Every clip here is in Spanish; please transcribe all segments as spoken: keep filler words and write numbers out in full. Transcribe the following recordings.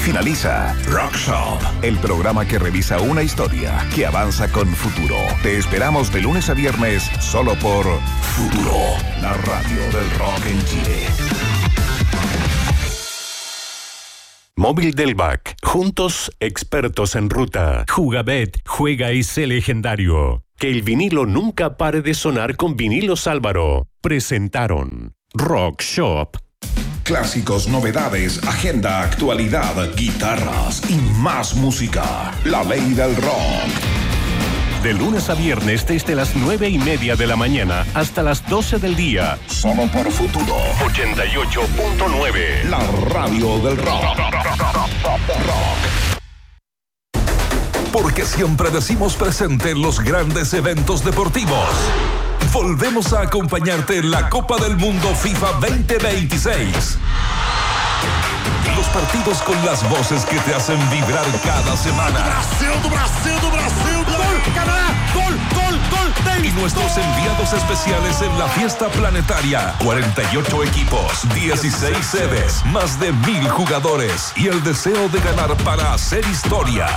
finaliza Rock Shop, el programa que revisa una historia que avanza con futuro. Te esperamos de lunes a viernes solo por Futuro, la radio del rock en Chile. Móvil del B A C. Juntos, expertos en ruta. Jugabet, juega y sé legendario. Que el vinilo nunca pare de sonar con Vinilos Álvaro. Presentaron Rock Shop. Clásicos, novedades, agenda, actualidad, guitarras y más música. La ley del rock. De lunes a viernes desde las nueve y media de la mañana hasta las doce del día. Solo por Futuro ochenta y ocho punto nueve. La radio del rock. Rock. Porque siempre decimos presente en los grandes eventos deportivos. Volvemos a acompañarte en la Copa del Mundo FIFA veinte veintiséis. Los partidos con las voces que te hacen vibrar cada semana. Brasil, do Brasil, do Brasil, gol, Canadá, gol, gol, gol. Y nuestros enviados especiales en la fiesta planetaria. cuarenta y ocho equipos, dieciséis sedes, más de mil jugadores y el deseo de ganar para hacer historia.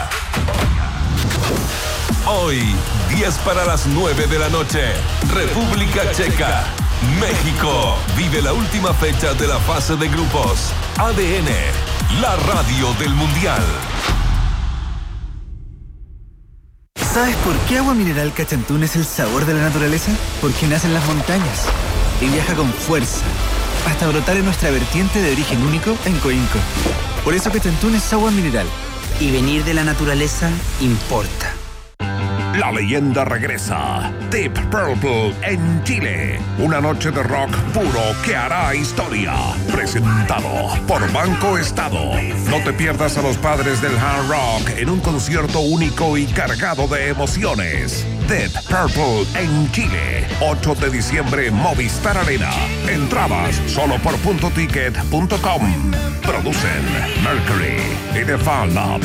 Hoy, diez para las nueve de la noche, República Checa, México. Vive la última fecha de la fase de grupos. A D N, la radio del Mundial. ¿Sabes por qué Agua Mineral Cachantún es el sabor de la naturaleza? Porque nace en las montañas y viaja con fuerza hasta brotar en nuestra vertiente de origen único en Coinco. Por eso Cachantún es agua mineral. Y venir de la naturaleza importa. La leyenda regresa. Deep Purple en Chile. Una noche de rock puro que hará historia. Presentado por Banco Estado. No te pierdas a los padres del hard rock en un concierto único y cargado de emociones. Deep Purple en Chile. ocho de diciembre, Movistar Arena. Entradas solo por punto ticket punto com. Producen Mercury y The Fan Lab.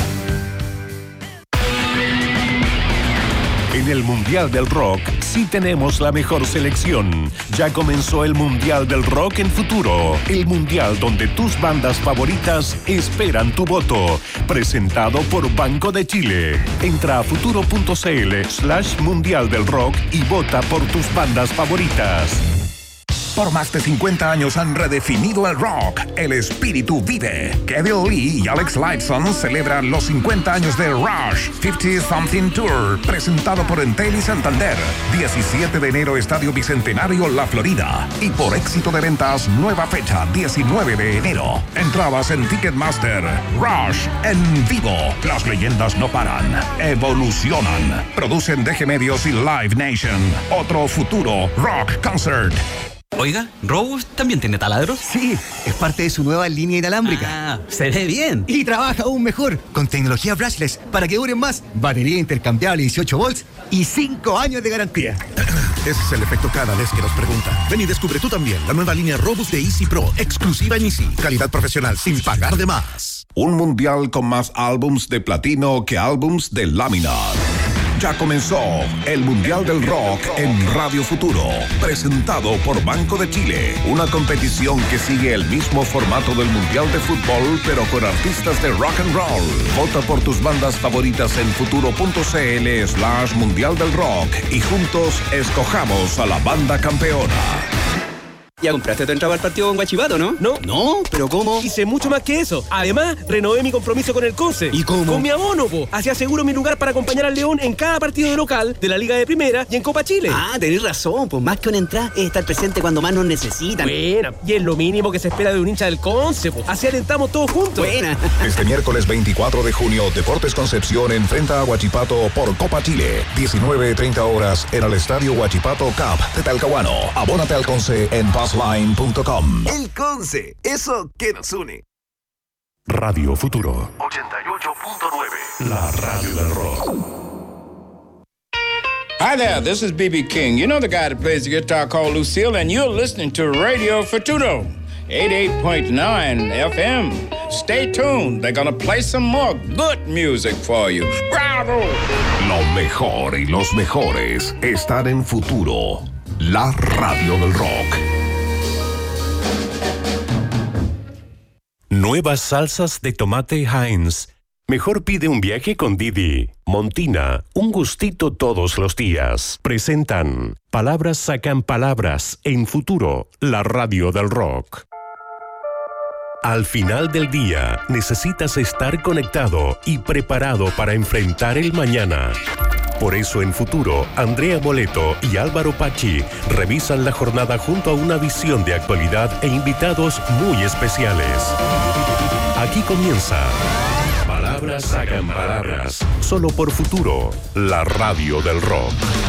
En el Mundial del Rock sí tenemos la mejor selección. Ya comenzó el Mundial del Rock en Futuro, el mundial donde tus bandas favoritas esperan tu voto. Presentado por Banco de Chile. Entra a futuro.cl slash Mundial del Rock y vota por tus bandas favoritas. Por más de cincuenta años han redefinido el rock. El espíritu vive. Kevin Lee y Alex Lifeson celebran los cincuenta años de Rush cincuenta Something Tour, presentado por Entel y Santander. diecisiete de enero, Estadio Bicentenario, La Florida. Y por éxito de ventas, nueva fecha, diecinueve de enero. Entradas en Ticketmaster. Rush en vivo. Las leyendas no paran. Evolucionan. Producen D G Medios y Live Nation. Otro futuro Rock Concert. Oiga, ¿Robus también tiene taladros? Sí, es parte de su nueva línea inalámbrica. Ah, se ve bien. Y trabaja aún mejor, con tecnología brushless, para que duren más, batería intercambiable dieciocho volts y cinco años de garantía. Ese es el efecto cada vez que nos preguntan. Ven y descubre tú también la nueva línea Robus de Easy Pro, exclusiva en Easy. Calidad profesional sin pagar de más. Un mundial con más álbums de platino que álbums de lámina. Ya comenzó el Mundial del Rock en Radio Futuro, presentado por Banco de Chile. Una competición que sigue el mismo formato del Mundial de Fútbol, pero con artistas de rock and roll. Vota por tus bandas favoritas en futuro.cl slash Mundial del Rock y juntos escojamos a la banda campeona. Ya compraste tu entrada al partido con Guachipato, ¿no? No. No, pero ¿cómo? Hice mucho más que eso. Además, renové mi compromiso con el Conce. ¿Y cómo? Con mi abono, po. Así aseguro mi lugar para acompañar al León en cada partido de local de la Liga de Primera y en Copa Chile. Ah, tenés razón. Pues más que una entrada es estar presente cuando más nos necesitan. Buena. Y es lo mínimo que se espera de un hincha del Conce, po. Así alentamos todos juntos. Buena. Este miércoles veinticuatro de junio, Deportes Concepción enfrenta a Huachipato por Copa Chile. diecinueve treinta horas en el Estadio Huachipato Cup de Talcahuano. Abónate al Conce en passline punto com. El Conce, eso que nos une. Radio Futuro ochenta y ocho punto nueve. La radio del rock. Hi there, this is B B King. You know the guy that plays the guitar called Lucille, and you're listening to Radio Futuro, eighty-eight point nine F M. Stay tuned. They're gonna play some more good music for you. Bravo! Lo mejor y los mejores están en Futuro, la radio del rock. Nuevas salsas de tomate Heinz. Mejor pide un viaje con Didi. Montina, un gustito todos los días. Presentan Palabras sacan palabras en Futuro, la radio del rock. Al final del día, necesitas estar conectado y preparado para enfrentar el mañana. Por eso en Futuro, Andrea Boleto y Álvaro Pachi revisan la jornada junto a una visión de actualidad e invitados muy especiales. Aquí comienza Palabras sacan palabras, solo por Futuro, la radio del rock.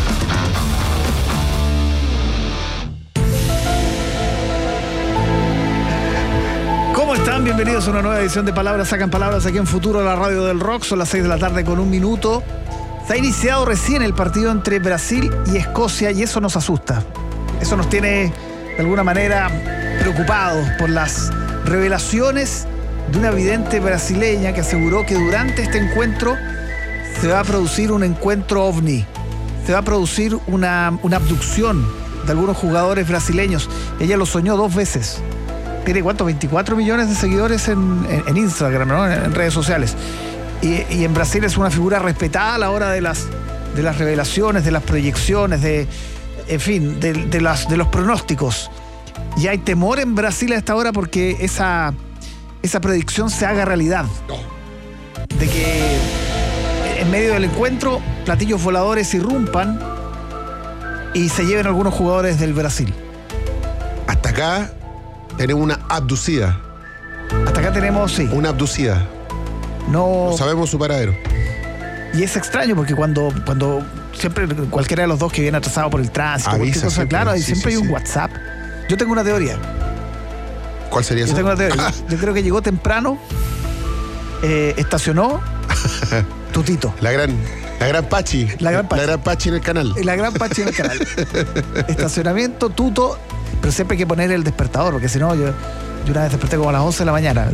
¿Cómo están? Bienvenidos a una nueva edición de Palabras sacan palabras aquí en Futuro, la radio del rock. Son las seis de la tarde con un minuto. Se ha iniciado recién el partido entre Brasil y Escocia y eso nos asusta. Eso nos tiene de alguna manera preocupados por las revelaciones de una vidente brasileña que aseguró que durante este encuentro se va a producir un encuentro ovni. Se va a producir una, una abducción de algunos jugadores brasileños. Ella lo soñó dos veces. Tiene, ¿cuánto? veinticuatro millones de seguidores en, en, en Instagram, ¿no? En, en redes sociales. Y, y en Brasil es una figura respetada a la hora de las, de las revelaciones, de las proyecciones, de, en fin, de, de, las, de los pronósticos. Y hay temor en Brasil a esta hora porque esa, esa predicción se haga realidad. De que en medio del encuentro platillos voladores irrumpan y se lleven algunos jugadores del Brasil. Hasta acá tenemos una abducida. Hasta acá tenemos, sí. Una abducida. No, no sabemos su paradero. Y es extraño porque cuando, cuando siempre cualquiera de los dos que viene atrasado por el tránsito, avisa, cosa, claro, ahí sí, siempre sí, hay un sí. WhatsApp. Yo tengo una teoría. ¿Cuál sería Yo esa? tengo una teoría. Yo, yo creo que llegó temprano, eh, estacionó Tutito. La gran, la gran Pachi. La gran Pachi. La gran Pachi en el canal. La gran Pachi en el canal. Estacionamiento, Tuto, pero siempre hay que poner el despertador, porque si no, yo, yo una vez desperté como a las once de la mañana.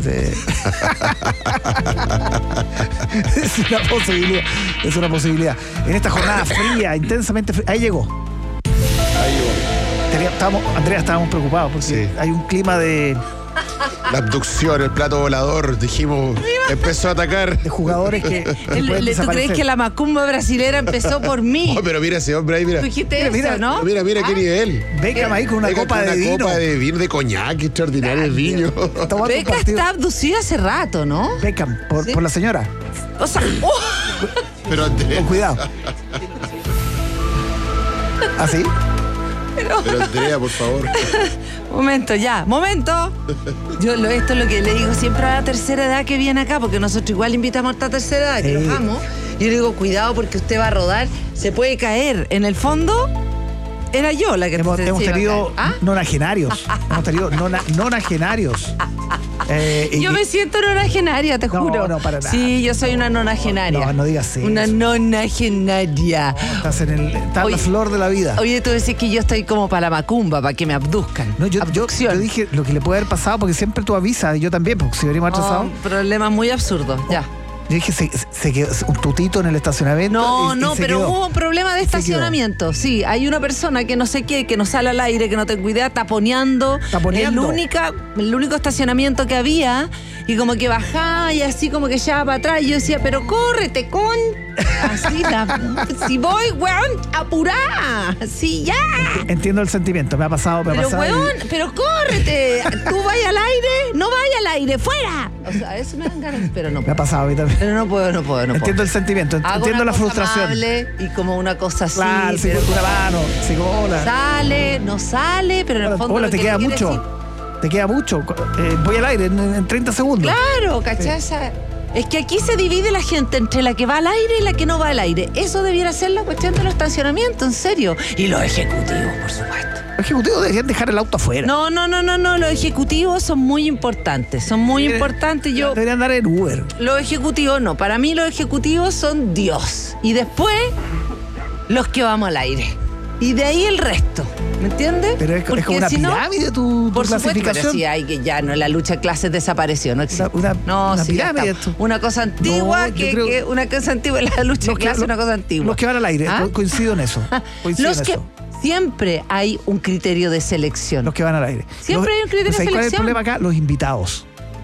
Es una posibilidad. Es una posibilidad. En esta jornada fría, intensamente fría. Ahí llegó. Ahí llegó. Tenía, estábamos, Andrea, estábamos preocupados porque sí. Hay un clima de... La abducción, el plato volador, dijimos, empezó a atacar. De jugadores que... El, ¿Tú crees que la macumba brasilera empezó por mí? Oh, pero mira ese hombre ahí, mira. Tú dijiste mira, eso, mira, ¿no? Mira, mira, qué ¿Ah? nivel. Beckham ahí con una Beckham copa con de una vino. copa de vino, de coñac, extraordinario el vino. Beckham está abducida hace rato, ¿no? Beckham, por, ¿sí? por la señora. O sea, oh. Pero Andrea. Con cuidado. ¿Así? Pero, pero Andrea, por favor. Momento, ya, momento. Yo lo, esto es lo que le digo siempre a la tercera edad que viene acá, porque nosotros igual invitamos a esta tercera edad, que sí. los amo. Yo le digo, cuidado porque usted va a rodar, se puede caer. En el fondo, era yo la que hemos, se hemos tenido ¿Ah? nonagenarios. hemos tenido nona, nonagenarios. Eh, yo y, me siento nonagenaria, te no, juro. No, para nada. Sí, yo soy una nonagenaria. No, no digas eso. Una nonagenaria. No, estás en, el, estás en la flor de la vida. Oye, tú decís que yo estoy como para la macumba, para que me abduzcan. No, yo, yo, yo dije lo que le puede haber pasado, porque siempre tú avisas, y yo también, porque si venimos atrasados. Oh, problema muy absurdo, oh. ya. Yo dije, se, se quedó un tutito en el estacionamiento. No, y, no, y se pero quedó. hubo un problema de estacionamiento. Sí, hay una persona que no sé qué, que no sale al aire, que no tengo idea, taponeando. Taponeando. El, única, el único estacionamiento que había, y como que bajaba y así como que ya para atrás. Y yo decía, pero córrete, con. Así, la, si voy, weón, apurá. Sí, ya. Entiendo el sentimiento, me ha pasado, me ha pero, pasado. Pero, weón, y... pero córrete. Tú vayas al aire, no vayas al aire, fuera. O sea, eso me dan ganas, pero no puedo. Me ha pasado a mí también. Pero no puedo, no puedo, no Entiendo puedo. el sentimiento, Hago entiendo una la cosa frustración. Amable y como una cosa así. Claro, sí, pero una mano, sí, hola. Sale, no sale, pero en el Hola, fondo. hola, lo te que queda quiere mucho. decir... Te queda mucho. Eh, voy al aire en, en treinta segundos. Claro, ¿cachai? Sí. Es que aquí se divide la gente entre la que va al aire y la que no va al aire. Eso debiera ser la cuestión de los estacionamientos, en serio. Y los ejecutivos, por supuesto. Los ejecutivos deberían dejar el auto afuera. No, no, no, no, no. Los ejecutivos son muy importantes. Son muy Deberían, importantes. Yo, deberían dar en Uber. Los ejecutivos no. Para mí los ejecutivos son Dios. Y después, los que vamos al aire. Y de ahí el resto. ¿Me entiendes? Pero es, es como una si pirámide no, tu, tu por clasificación. Supuesto, pero sí, hay que ya no, la lucha de clases desapareció, no existe. Una, una, no, una sí, pirámide esto. Una cosa antigua, no, que, creo, que una cosa antigua, la lucha de clases es una cosa antigua. Los que van al aire, ¿Ah? coincido en eso. Coincido los en que eso. Siempre hay un criterio de selección. Los que van al aire. Siempre los, hay un criterio de ¿cuál selección? ¿Cuál es el problema acá? Los invitados.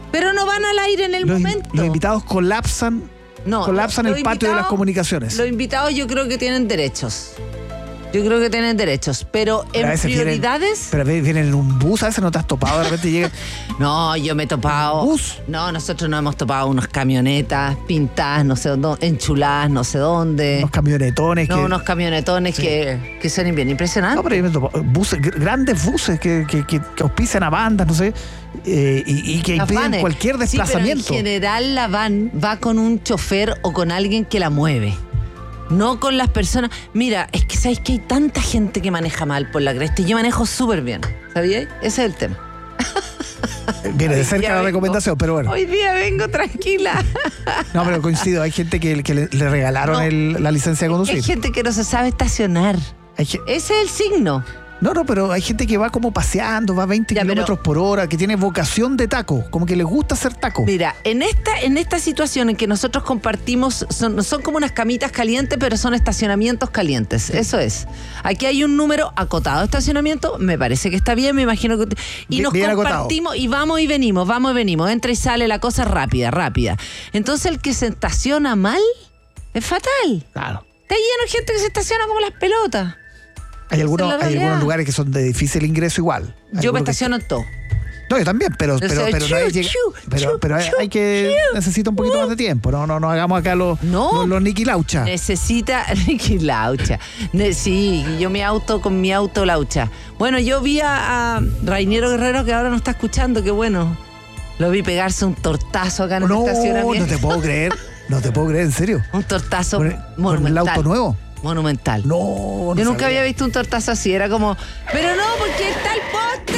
Pero no van al aire en el los, momento. Los invitados colapsan, no, colapsan el patio de las comunicaciones. Los invitados yo creo que tienen derechos. Yo creo que tienen derechos, pero en prioridades... Vienen, pero vienen en un bus, a veces no te has topado, de repente llegan... No, yo me he topado... ¿Bus? No, nosotros nos hemos topado unas camionetas pintadas, no sé dónde, enchuladas, no sé dónde. Unos camionetones no, que... unos camionetones sí. que, que son bien impresionantes. No, pero yo me he topado buses, grandes buses que, que, que, que auspician a bandas, no sé, eh, y, y que Las impiden vanes. cualquier desplazamiento. Sí, pero en general la van va con un chofer o con alguien que la mueve. No con las personas. Mira, es que sabéis que hay tanta gente que maneja mal por la cresta y yo manejo súper bien. ¿Sabíais? Ese es el tema. Viene de cerca la vengo, recomendación, pero bueno. Hoy día vengo tranquila. No, pero coincido. Hay gente que, que le, le regalaron no, el, la licencia de conducir. Hay gente que no se sabe estacionar. Ese es el signo. No, no, pero hay gente que va como paseando, va a veinte ya, kilómetros por hora, que tiene vocación de taco, como que les gusta hacer taco. Mira, en esta, en esta situación en que nosotros compartimos, son, son como unas camitas calientes, pero son estacionamientos calientes. Sí. Eso es. Aquí hay un número acotado de estacionamiento, me parece que está bien, me imagino que... Y bien, nos bien compartimos acotado. Y vamos y venimos, vamos y venimos, entra y sale la cosa rápida, rápida. Entonces el que se estaciona mal es fatal. Claro. Está lleno de gente que se estaciona como las pelotas. Hay algunos, hay algunos lugares que son de difícil ingreso igual. Hay yo me estaciono que... en todo. No, yo también, pero, pero, sea, pero, chu, no hay, llega... chu, pero, chu, pero hay, chu, hay que chu, necesita un poquito chu. más de tiempo. No, no, no hagamos acá los, no, los, los Niki Laucha. Necesita Niki Laucha. Ne- sí, yo mi auto con mi auto Laucha. Bueno, yo vi a, a Rainiero Guerrero que ahora nos está escuchando, que bueno. Lo vi pegarse un tortazo acá en no, el estacionamiento. No, no te puedo creer. No te puedo creer, en serio. Un tortazo ¿Con el, monumental. ¿Con el auto nuevo? Monumental. No, no Yo nunca sabía. había visto un tortazo así. Era como, pero no, porque está el poste.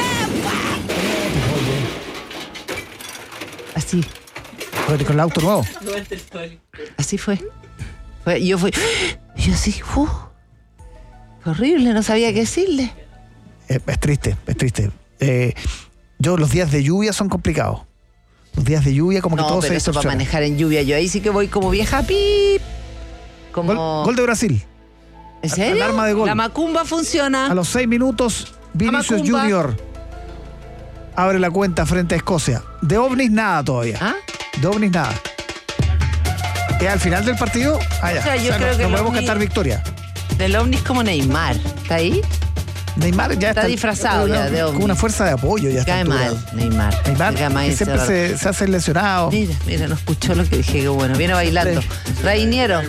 Así. ¿Con el auto nuevo? Así fue. fue yo fui. Yo así, uh, fue horrible, no sabía qué decirle. Es, es triste, es triste. Eh, yo, los días de lluvia son complicados. Los días de lluvia, como no, que todo pero se eso distorsiona. para manejar en lluvia. Yo ahí sí que voy como vieja pip. Como... Gol, gol de Brasil. ¿En serio? Alarma de gol. La macumba funciona. A los seis minutos, Vinicius Junior abre la cuenta frente a Escocia. De ovnis nada todavía. ¿Ah? De ovnis nada. ¿Es al final del partido? Ah, ya. O sea, yo o sea, creo no, que no podemos ovni... cantar victoria. Del ovni es como Neymar. ¿Está ahí? Neymar ya está, está disfrazado una, ya de ovni. Con una fuerza de apoyo ya está. Cae mal, Neymar. Neymar, cae mal que siempre se, se hace lesionado. Mira, mira, no escuchó lo que dije, que bueno, viene bailando. Sí. Rainiero.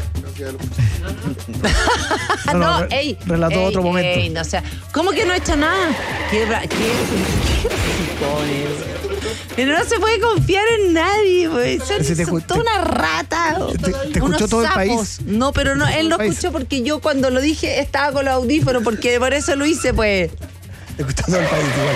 no, no, no, ey. Relató ey, otro momento. Ey, no, o sea, ¿cómo que no ha hecho nada? ¿Qué, qué, qué Pero no se puede confiar en nadie, güey. Son, si te, son te, toda una rata. Te, te escuchó todo sapos. el país. No, pero no, él no escuchó porque yo cuando lo dije estaba con los audífonos, porque por eso lo hice, pues. Te escuchó todo el país igual.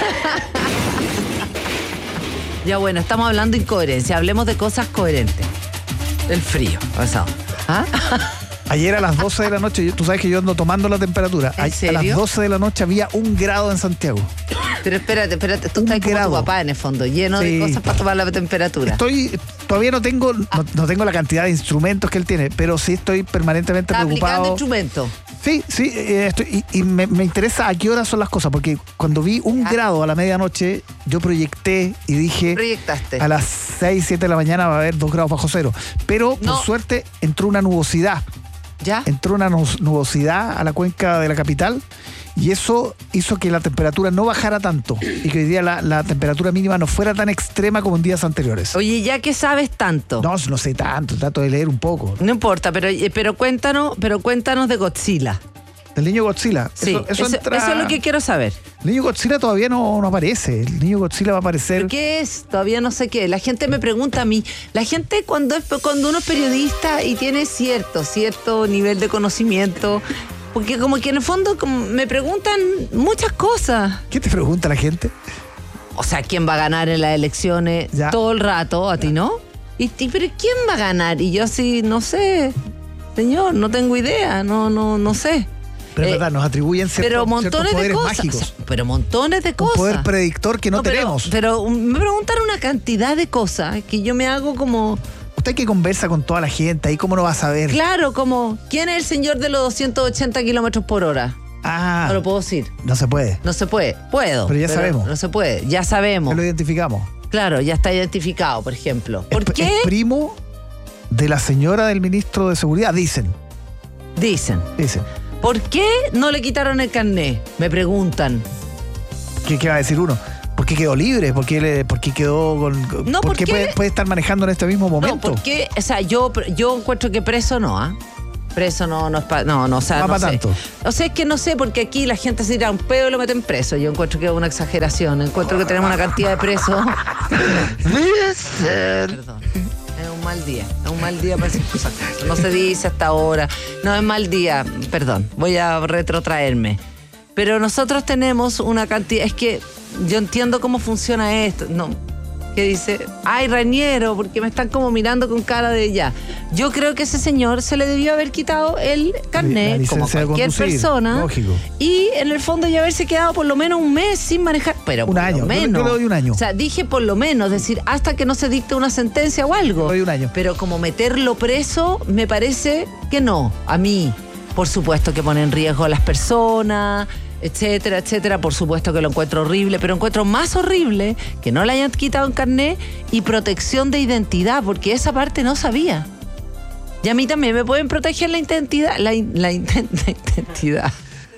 Ya bueno, estamos hablando de incoherencia. Hablemos de cosas coherentes. El frío, pasado. ¿Ah? Ayer a las doce de la noche, tú sabes que yo ando tomando la temperatura. ¿En serio? A las doce de la noche había un grado en Santiago. Pero espérate, espérate, tú un estás grado. como tu papá en el fondo, lleno sí. de cosas para tomar la temperatura. Estoy, todavía no tengo, no, no tengo la cantidad de instrumentos que él tiene, pero sí estoy permanentemente ¿Estás preocupado. aplicando instrumentos? Sí, sí, eh, estoy, y, y me, me interesa a qué horas son las cosas, porque cuando vi un ah. grado a la medianoche, yo proyecté y dije, proyectaste. A las seis, siete de la mañana va a haber dos grados bajo cero. Pero no. por suerte entró una nubosidad. ¿Ya? Entró una nubosidad a la cuenca de la capital y eso hizo que la temperatura no bajara tanto y que hoy día la, la temperatura mínima no fuera tan extrema como en días anteriores. Oye, ya que sabes tanto. No, no sé tanto, trato de leer un poco. No importa, pero, pero cuéntanos, pero cuéntanos de Godzilla. ¿El niño Godzilla? Sí, eso, eso, eso, entra... eso es lo que quiero saber. El niño Godzilla todavía no, no aparece. El niño Godzilla va a aparecer. ¿Pero qué es? Todavía no sé qué. La gente me pregunta a mí. La gente cuando, es, cuando uno es periodista y tiene cierto, cierto nivel de conocimiento, porque como que en el fondo como me preguntan muchas cosas. ¿Qué te pregunta la gente? O sea, ¿quién va a ganar en las elecciones? Ya. Todo el rato, ¿a ti no? Y, y, ¿pero quién va a ganar? Y yo así, no sé, señor, no tengo idea, no, no, no sé. Pero es eh, verdad, nos atribuyen ciertos, pero montones ciertos poderes de cosas, mágicos. O sea, pero montones de cosas. Un poder predictor que no, no pero, tenemos. Pero me preguntan una cantidad de cosas que yo me hago como... Usted que conversa con toda la gente, ahí cómo no va a saber. Claro, como, ¿quién es el señor de los doscientos ochenta kilómetros por hora? Ah. No lo puedo decir. No se puede. No se puede. Puedo. Pero ya pero sabemos. No se puede. Ya sabemos. Ya lo identificamos. Claro, ya está identificado, por ejemplo. ¿Por es, qué? Es primo de la señora del ministro de Seguridad, dicen. Dicen. Dicen. ¿Por qué no le quitaron el carné? Me preguntan. ¿Qué, qué va a decir uno? ¿Por qué quedó libre? ¿Por qué, le, por qué quedó con.? No, ¿Por qué puede, puede estar manejando en este mismo momento? No, porque, o sea, yo, yo encuentro que preso no, ¿ah? ¿eh? Preso no, no es para. No, no, o sea, no, no para sé. tanto. O sea, es que no sé, porque aquí la gente se tira un pedo y lo meten preso. Yo encuentro que es una exageración. Encuentro que tenemos una cantidad de presos. Perdón. Es un mal día. Es un mal día para decir cosas. No se dice hasta ahora. No, es mal día. Perdón. Voy a retrotraerme. Pero nosotros tenemos una cantidad. Es que yo entiendo cómo funciona esto. No. Que dice, ay, Rañero, porque me están como mirando con cara de ya. Yo creo que ese señor se le debió haber quitado el carnet, como cualquier persona. Lógico. Y en el fondo ya haberse quedado por lo menos un mes sin manejar. Pero un por año, lo menos. Yo, yo le doy un año. O sea, dije por lo menos, es decir, hasta que no se dicte una sentencia o algo. Le doy un año. Pero como meterlo preso, me parece que no. A mí, por supuesto que pone en riesgo a las personas, etcétera, etcétera. Por supuesto que lo encuentro horrible, pero encuentro más horrible que no le hayan quitado un carnet y protección de identidad, porque esa parte no sabía. Y a mí también me pueden proteger la identidad, la, in, la, in, la identidad.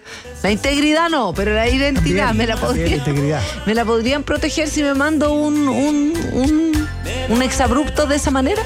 La integridad no, pero la identidad también, me la podrían, la me la podrían proteger si me mando un un, un, un exabrupto de esa manera.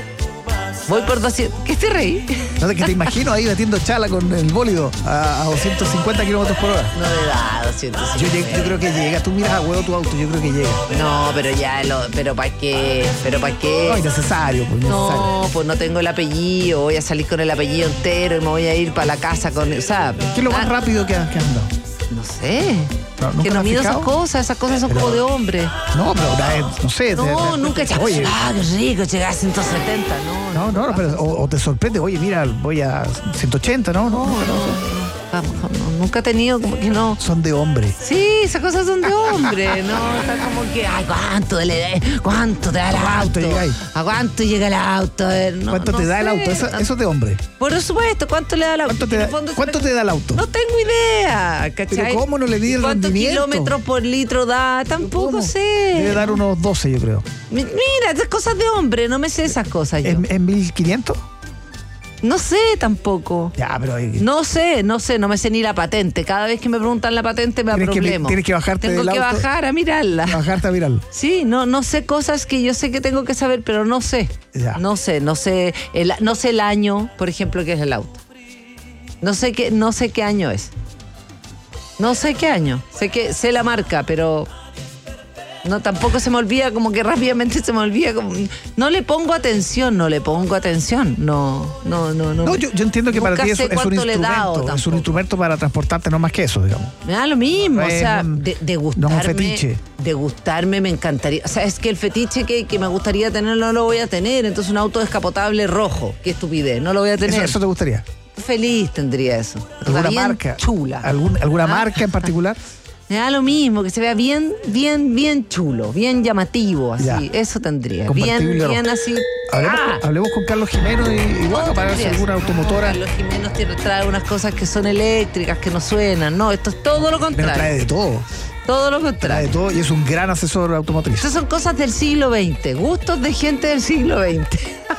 Voy por doscientos. ¿Qué te reí? No sé, que te imagino ahí batiendo chala con el bólido a, a doscientos cincuenta kilómetros por hora. No le da doscientos cincuenta. Yo, yo creo que llega. Tú miras a huevo tu auto, yo creo que llega. No, pero ya, lo, pero ¿para qué? ¿Pero para qué? No, innecesario, pues innecesario. No, pues no tengo el apellido, voy a salir con el apellido entero y me voy a ir para la casa con. O sea, ¿qué es lo más ah, rápido que has andado? No sé. No, que no mido esas cosas, esas cosas son pero, como de hombre. No, pero una vez, no sé. No, te, te, nunca te, oye, ah, qué rico, llegar a ciento setenta, no. No, no, no, no pero, o, o te sorprende, oye, mira, voy a ciento ochenta, ¿no? No, no, no, no. Vamos, no, nunca he tenido como que no. Son de hombre. Sí, esas cosas son de hombre, ¿no? Está como que, ay, ¿cuánto le cuánto te da el auto? ¿A cuánto llega el auto? A ver, no, ¿Cuánto no te da sé. el auto? Eso, eso es de hombre. Por supuesto, ¿cuánto le da el auto? ¿Cuánto te da, ¿cuánto te da el auto? No tengo idea, ¿cachai? ¿Pero cómo no le di el ¿Cuántos rendimiento? kilómetros por litro da? Tampoco ¿Cómo? sé. Debe dar unos doce, yo creo. Mira, esas cosas de hombre, no me sé esas cosas yo. ¿En, en mil quinientos? No sé tampoco. Ya, pero hay... No sé, no sé, no me sé ni la patente. Cada vez que me preguntan la patente me da problema. Tienes que bajarte Tengo del que auto, bajar a mirarla. Bajarte a mirarla. Sí, no, no sé cosas que yo sé que tengo que saber, pero no sé. Ya. No sé, no sé, el, no sé el año, por ejemplo, que es el auto. No sé qué, no sé qué año es. No sé qué año. Sé que sé la marca, pero no, tampoco se me olvida, como que rápidamente se me olvida. Como, no le pongo atención, no le pongo atención. No, no, no, no. No, yo, yo entiendo que para ti es, es un instrumento. Es un instrumento para transportarte, no más que eso, digamos. Me da lo mismo, no o sea, un, de, de gustarme. No es un fetiche. De gustarme me encantaría. O sea, es que el fetiche que, que me gustaría tener no lo voy a tener. Entonces un auto descapotable rojo. Qué estupidez, no lo voy a tener. ¿Eso, eso te gustaría? Feliz tendría eso. ¿Alguna bien marca? Chula. ¿Algún, ¿Alguna ah. marca en particular? Me da lo mismo, que se vea bien, bien, bien chulo, bien llamativo, así. Ya. Eso tendría. Bien, bien así. Hablemos, ¡Ah! hablemos con Carlos Jimeno y, y bueno, para ver si alguna automotora. Carlos Jimeno tiene, trae unas cosas que son eléctricas, que no suenan. No, esto es todo lo contrario. Pero trae de todo. Todo lo contrario. Trae de todo y es un gran asesor automotriz. Estas son cosas del siglo veinte, gustos de gente del siglo veinte.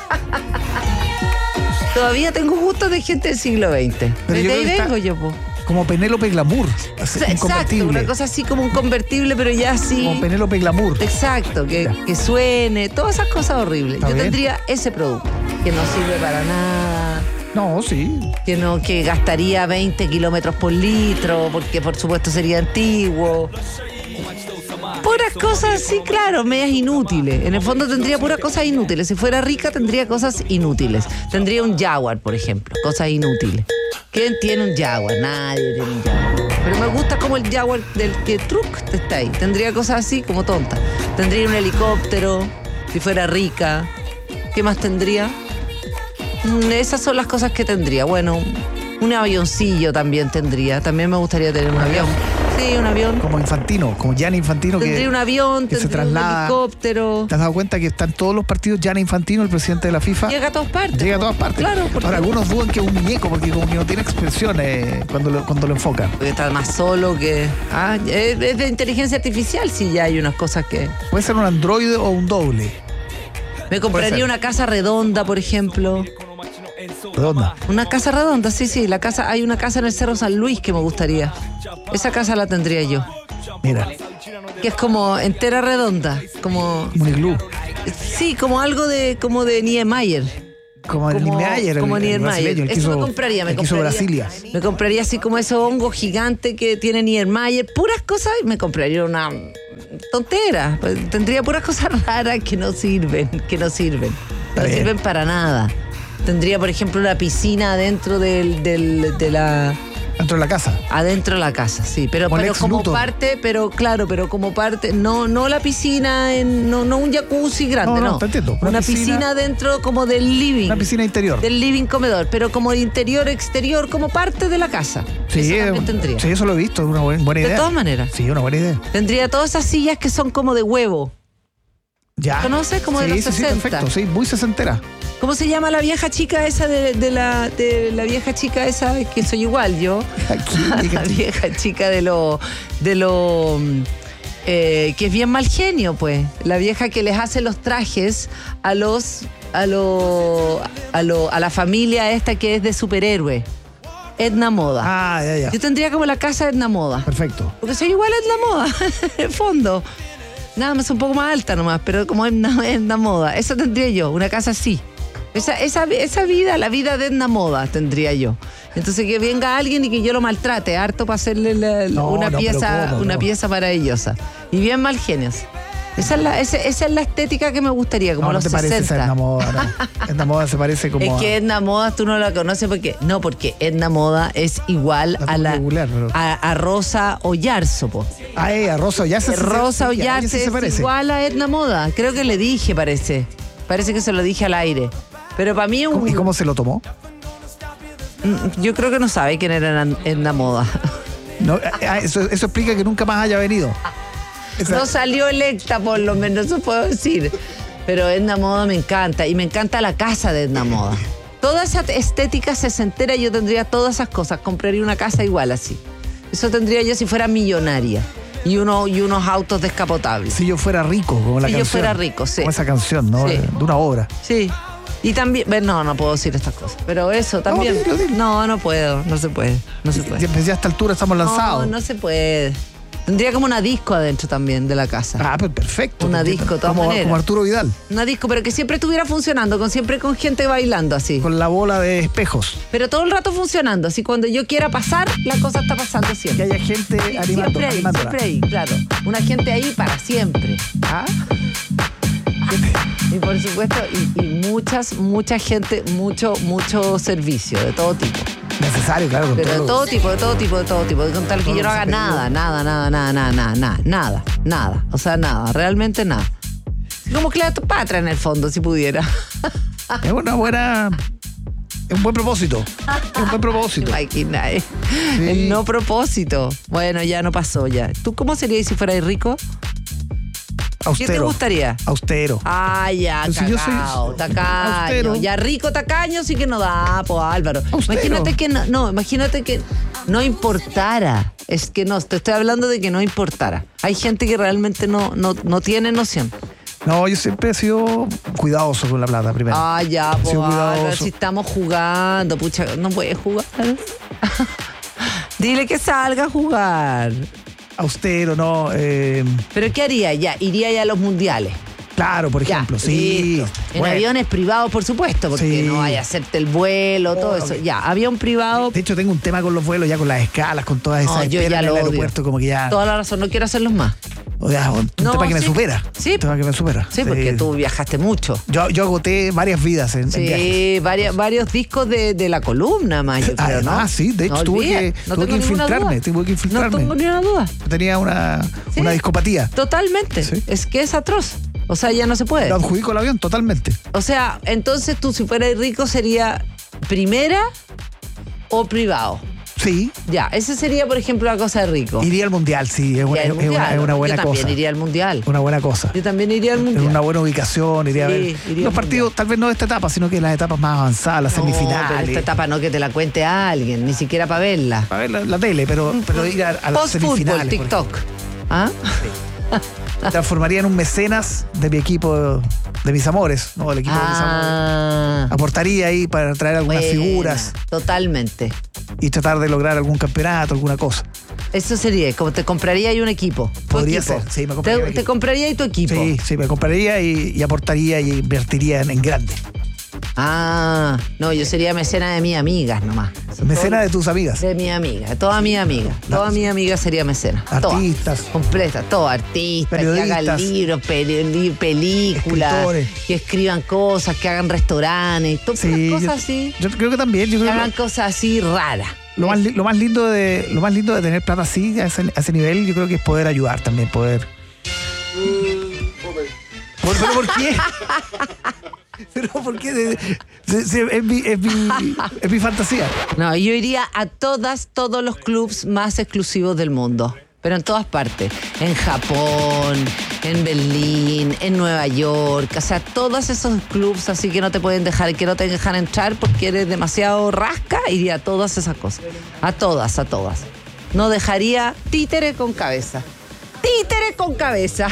Todavía tengo gustos de gente del siglo veinte. Desde ahí vengo yo, po. Como Penélope Glamour. Exacto, una cosa así como un convertible, pero ya así. Como Penélope Glamour. Exacto, que, que suene, todas esas cosas horribles. Yo bien. tendría ese producto, que no sirve para nada. No, sí. Que no, que gastaría veinte kilómetros por litro, porque por supuesto sería antiguo. Puras cosas, sí, claro, medias inútiles. En el fondo tendría puras cosas inútiles. Si fuera rica, tendría cosas inútiles. Tendría un Jaguar, por ejemplo, cosas inútiles. ¿Quién tiene un Jaguar? Nadie tiene un Jaguar. Pero me gusta como el Jaguar del que truc está ahí. Tendría cosas así como tontas. Tendría un helicóptero, si fuera rica. ¿Qué más tendría? Esas son las cosas que tendría. Bueno, un avioncillo también tendría. También me gustaría tener un avión. Sí, un avión. Como Infantino, como Gianni Infantino. Tendría que, un avión, que se tendría un traslada. helicóptero. ¿Te has dado cuenta que están todos los partidos Gianni Infantino, el presidente de la FIFA? Llega a todas partes. Llega a todas partes. Claro, porque Ahora, algunos dudan que es un muñeco porque como que no tiene expresiones cuando lo, cuando lo enfocan. Porque está más solo que... Ah, es es de inteligencia artificial, sí, ya hay unas cosas que... Puede ser un androide o un doble. Me compraría una casa redonda, por ejemplo. ¿Redonda? Una casa redonda, sí, sí. La casa, hay una casa en el Cerro San Luis que me gustaría. Esa casa la tendría yo. Mira. Que es como entera redonda. Como... Un iglú. Sí, como algo de, como de Niemeyer. Como el Como, Niemeyer, como el, el Niemeyer. brasileño, el que Eso hizo, me compraría, me el que hizo compraría. Brasilia. Me compraría así como esos hongos gigantes que tiene Niemeyer. Puras cosas, y me compraría una tontera. Pues, tendría puras cosas raras que no sirven, que no sirven. No bien. sirven para nada. Tendría, por ejemplo, una piscina adentro del, del, de la... Dentro de la casa. Adentro de la casa, sí, pero, Como el pero ex como Luthor. parte, pero claro, pero como parte, no, no la piscina, en, no, no un jacuzzi grande, No, no. no, te entiendo. Una Una, piscina- piscina, dentro como del living. Una piscina interior. Del living comedor, pero como interior, exterior, como parte de la casa. Sí, Eso eh, también tendría. sí, eso lo he visto, es una buena, buena De idea. todas maneras. Sí, una buena idea. Tendría todas esas sillas que son como de huevo. Ya. ¿Conoces? Como de sí, los sí, sí, sesenta. perfecto, sí, muy sesentera. ¿Cómo se llama la vieja chica esa de, de la de la vieja chica esa que soy igual yo? La vieja chica de lo de lo eh, que es bien mal genio, pues. La vieja que les hace los trajes a los a lo a lo a la familia esta que es de superhéroe. Edna Moda. Ah, ya, ya. Yo tendría como la casa de Edna Moda. Perfecto. Porque soy igual a Edna Moda, en el fondo. Nada más un poco más alta nomás, pero como Edna, Edna Moda. Eso tendría yo, una casa así. Esa, esa, esa vida, la vida de Edna Moda tendría yo. Entonces que venga alguien y que yo lo maltrate harto para hacerle la- No, una no, pieza, pero ¿cómo, una no? pieza maravillosa. Y bien mal genios. Esa es la, esa, esa es la estética que me gustaría, como no, no los te parece esa sesenta. Edna Moda. No. Edna Moda se parece como Es que a- Edna Moda tú no la conoces porque no, porque Edna Moda es igual La a la regular, pero- a, a Rosa Oyarzo, po. Ah, eh, a Rosa Ollarse. Rosa sí, a ella sí Ollarse se es parece. igual a Edna Moda. Creo que le dije, parece. Parece que se lo dije al aire. Pero para mí es un... ¿Y cómo se lo tomó? Mm, Yo creo que no sabe quién era Edna Moda. No, ah, eso, eso explica que nunca más haya venido. Esa- No salió electa, por lo menos, eso puedo decir. Pero Edna Moda me encanta. Y me encanta la casa de Edna Moda. Toda esa estética sesentera, yo tendría todas esas cosas. Compraría una casa igual así. Eso tendría yo si fuera millonaria. Y, uno, y unos autos descapotables. Si yo fuera rico, como la Si yo canción. fuera rico, sí. Como esa canción, ¿no? Sí. De una obra. Sí. Y también, bueno, no, no puedo decir estas cosas. Pero eso también. dilo, dilo. No, no puedo, no se puede. No se puede. Ya, ya a esta altura estamos lanzados. No, no se puede. Tendría como una disco adentro también de la casa. Ah, pues perfecto. Una disco, de todas como, maneras. como Arturo Vidal, Una disco, pero que siempre estuviera funcionando, con siempre con gente bailando así. con la bola de espejos. Pero todo el rato funcionando, así cuando yo quiera pasar, la cosa está pasando Que siempre. haya gente animando, Siempre ahí, animándola. siempre ahí, claro. Una gente ahí para siempre. ¿Ah? Y por supuesto, y, y muchas, mucha gente, mucho, mucho servicio, de todo tipo. Necesario, claro. con Pero de todo. todo tipo, de todo tipo, de todo tipo. Con tal que Todo yo no lo que haga se pedido. nada, nada, nada, nada, nada, nada, nada, nada, nada. O sea, nada, realmente nada. Como Cleopatra en el fondo, si pudiera. Es una buena. Es un buen propósito. Es un buen propósito. Imagina, ¿eh? El no propósito. Bueno, ya no pasó ya. ¿Tú cómo serías si fueras rico? Austero. ¿Qué te gustaría? Austero. Ah, ya, Pero si yo soy- cagao, tacaño. austero. Ya rico, tacaño sí que no da, po Álvaro. Austero. Imagínate que no, no, imagínate que no importara. Es que no, te estoy hablando de que no importara. Hay gente que realmente no, no, no tiene noción. No, yo siempre he sido cuidadoso con la plata, primero. Ah, ya, He po sido Álvaro, cuidadoso. si estamos jugando, pucha, no puedes jugar. Dile que salga a jugar. Austero, no. eh, ¿Pero qué haría ya? Iría ya a los mundiales. claro, por Ya, ejemplo. Sí. listo. En Bueno. aviones privados, por supuesto, porque Sí. no vaya a hacerte el vuelo, todo Oh, eso. ok. Ya, avión privado. De hecho, tengo un tema con los vuelos, ya con las escalas, con todas esas No, yo esperas ya en el lo odio. aeropuerto, como que ya. Toda la razón, no quiero hacerlos más. O sea, un No, tema que me sí. supera. Sí. Un tema que me supera. Sí, porque tú viajaste mucho. Yo, yo agoté varias vidas en, en viajes. Sí, varias, varios discos de, de la columna, más yo creo, ¿no? Además, sí, de hecho, No tuve olvides, que, no tuve que tengo ninguna infiltrarme. duda. Tuve que infiltrarme. No tengo ni una duda. Tenía una, Sí. una discopatía. Totalmente. Sí. Es que es atroz. O sea, ya no se puede. Lo adjudico al avión totalmente. O sea, entonces tú si fueras rico sería primera o privado. Sí. Ya, esa sería, por ejemplo, la cosa de rico. Iría al mundial, sí, es una, Ya, el es una, mundial. es una buena Yo cosa. también iría al mundial. Una buena cosa. Yo también iría al mundial. En una buena ubicación, iría Sí, a ver. iría Los al partidos, mundial. tal vez no de esta etapa, sino que las etapas más avanzadas, las No, semifinales. pero esta etapa no que te la cuente a alguien, ni siquiera para verla. Para ver la, la tele, pero, pero ir a, a las Post-fútbol, semifinales. por TikTok. ejemplo. ¿Ah? Me transformaría en un mecenas de mi equipo, de mis amores, ¿no? El equipo de mis amores. Ah, Aportaría ahí para traer algunas buena, figuras Totalmente. y tratar de lograr algún campeonato, alguna cosa. Eso sería, como te compraría ahí un equipo. Tu Podría equipo. ser, sí, me compraría Te, un te equipo. compraría ahí tu equipo. Sí, sí, me compraría y, y aportaría y invertiría en, en grande. Ah, no, yo sería mecena de mis amigas nomás. Mecenas de tus amigas. De mi amiga, de todas mis amigas. Todas mis amigas sería mecena. Artistas. Todas, completas, todas. Artistas, que hagan Periodistas. libros, peli- li- películas, Escritores. que escriban cosas, que hagan restaurantes, todas Sí, cosas yo- así. Yo creo que también. Yo Que creo que hagan cosas así raras. lo, más, li- lo, más lindo de, lo más lindo de tener plata así, a ese, a ese nivel, yo creo que es poder ayudar también, poder. ¿Por, ¿Pero por qué? ¿Pero por qué? De- de- de- es, mi, es, mi, es mi fantasía. No, yo iría a todas, todos los clubs más exclusivos del mundo. Pero en todas partes. En Japón, en Berlín, en Nueva York. O sea, todos esos clubs así que no te pueden dejar, que no te dejan entrar porque eres demasiado rasca, iría a todas esas cosas. A todas, a todas. No dejaría títere con cabeza. Títere con cabeza.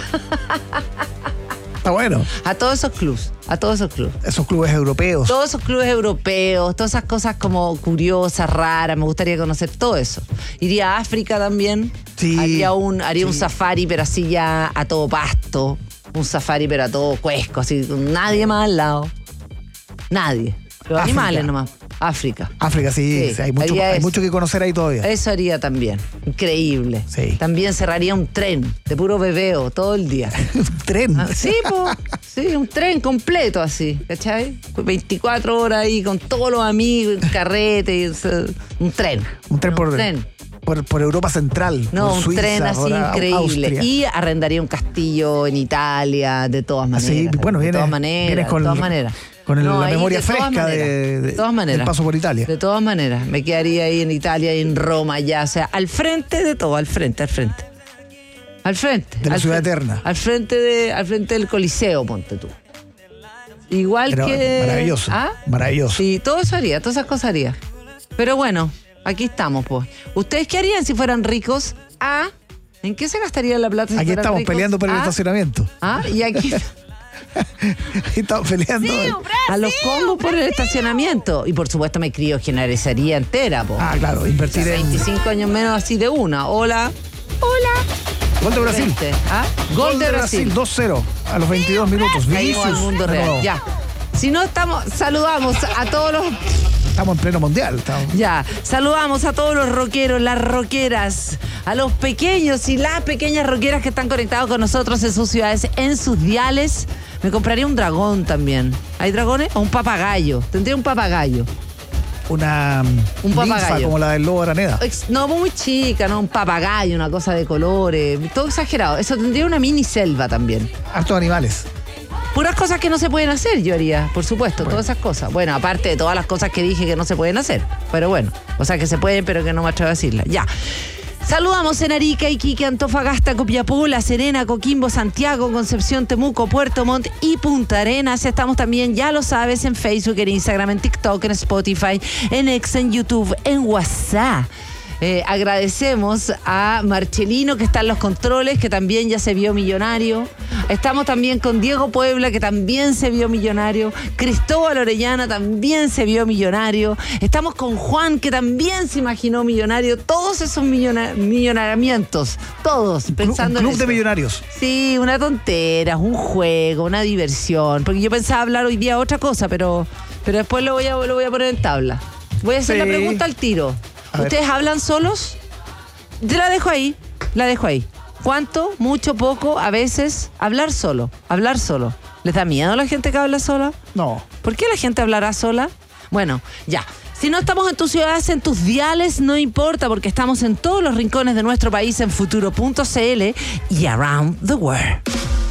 Está bueno. A todos esos clubs. A todos esos clubs. Esos clubes europeos. Todos esos clubes europeos, todas esas cosas como curiosas, raras, me gustaría conocer todo eso. Iría a África también. Sí, Haría un, haría un sí. safari, pero así ya a todo pasto. Un safari, pero a todo cuesco, así, con nadie más al lado. Nadie. Los África. animales nomás. África. África, sí, Sí, sí, hay, mucho, haría hay eso. mucho que conocer ahí todavía. Eso haría también. Increíble. Sí. También cerraría un tren de puro bebeo todo el día. Un tren. Ah, sí, po. Sí, un tren completo así, ¿cachai? veinticuatro horas ahí con todos los amigos, carrete, y, o sea, un tren. Un tren, No, por, un tren. por, por Europa Central. No, por un Suiza, tren así por Au- increíble. Austria. Y arrendaría un castillo en Italia, de todas maneras. Sí, bueno, de viene- todas maneras. vienes con- de todas maneras. con el- la ahí memoria de todas fresca maneras, de- de- de todas maneras. del paso por Italia. De todas maneras. Me quedaría ahí en Italia y en Roma ya. O sea, al frente de todo, al frente, al frente. Al frente. De la al ciudad frente, eterna. Al frente, de, al frente del Coliseo, ponte tú. Igual Pero que. maravilloso. ¿Ah? Maravilloso. Sí, todo eso haría, todas esas cosas haría. Pero bueno, aquí estamos, pues. ¿Ustedes qué harían si fueran ricos? Ah, ¿en qué se gastaría la plata si Aquí fueran estamos ricos? peleando por el Ah, estacionamiento. Ah, y aquí Aquí estamos peleando. a los combos por el estacionamiento. Y por supuesto me criogenarizaría entera, po. Ah, claro, invertir en. veinticinco años menos así de una. Hola. Hola. Gol de Brasil. Vente. ¿Ah? Gol, de Brasil. dos cero a los veintidós minutos. Caímos Vinicius, al mundo de real. nuevo. Ya. Si no estamos, saludamos a todos los. Estamos en pleno mundial. Estamos. Ya, saludamos a todos los rockeros, las rockeras, a los pequeños y las pequeñas rockeras que están conectados con nosotros en sus ciudades, en sus diales. Me compraría un dragón también. ¿Hay dragones? O un papagayo. Tendría un papagayo. Una Un ninfa papagayo. como la del lobo Araneda. Ex- No, muy chica, ¿no? Un papagayo, una cosa de colores. Todo exagerado. Eso tendría una mini selva también. Hartos animales. Puras cosas que no se pueden hacer, yo haría, por supuesto, todas esas cosas. Bueno, aparte de todas las cosas que dije que no se pueden hacer. Pero bueno, o sea que se pueden, pero que no me atrevo a decirlas. Ya. Saludamos en Arica, Iquique, Antofagasta, Copiapó, La Serena, Coquimbo, Santiago, Concepción, Temuco, Puerto Montt y Punta Arenas. Estamos también, ya lo sabes, en Facebook, en Instagram, en TikTok, en Spotify, en X, en YouTube, en WhatsApp. Eh, agradecemos a Marcelino, que está en los controles, que también ya se vio millonario. Estamos también con Diego Puebla, que también se vio millonario. Cristóbal Orellana también se vio millonario. Estamos con Juan, que también se imaginó millonario. Todos esos millona- millonariamientos, todos Un pensando club en de eso. millonarios. Sí, una tontera, un juego, una diversión. Porque yo pensaba hablar hoy día otra cosa, pero, pero después lo voy, a, lo voy a poner en tabla. Voy a hacer la Sí. pregunta al tiro. A ver. ¿Ustedes hablan solos? Te la dejo ahí, la dejo ahí. ¿Cuánto, mucho, poco, a veces? Hablar solo, hablar solo. ¿Les da miedo a la gente que habla sola? No. ¿Por qué la gente hablará sola? Bueno, ya. Si no estamos en tus ciudades, en tus diales, no importa, porque estamos en todos los rincones de nuestro país en futuro punto c l y around the world.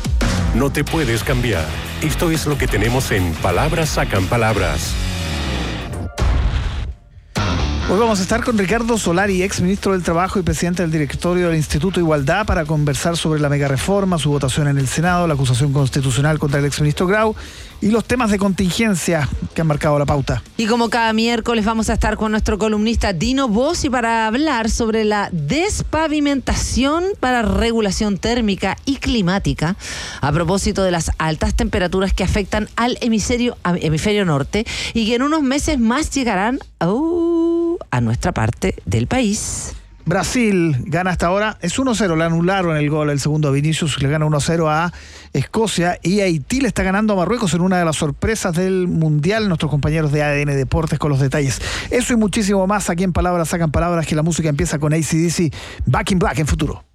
No te puedes cambiar. Esto es lo que tenemos en Palabras Sacan Palabras. Hoy vamos a estar con Ricardo Solari, ex ministro del Trabajo y presidente del directorio del Instituto Igualdad, para conversar sobre la megareforma, su votación en el Senado, la acusación constitucional contra el ex ministro Grau y los temas de contingencia que han marcado la pauta. Y como cada miércoles vamos a estar con nuestro columnista Dino Bossi para hablar sobre la despavimentación para regulación térmica y climática a propósito de las altas temperaturas que afectan al hemisferio, hemisferio norte y que en unos meses más llegarán uh, a nuestra parte del país. Brasil gana hasta ahora, es uno cero, le anularon el gol, el segundo a Vinicius, le gana uno cero a Escocia, y Haití le está ganando a Marruecos en una de las sorpresas del Mundial. Nuestros compañeros de A D N Deportes con los detalles. Eso y muchísimo más aquí en Palabras Sacan Palabras, que la música empieza con A C/D C, Back in Black en Futuro.